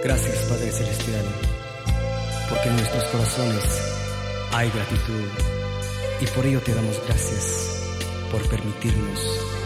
Gracias, Padre Celestial, porque en nuestros corazones hay gratitud y por ello te damos gracias por permitirnos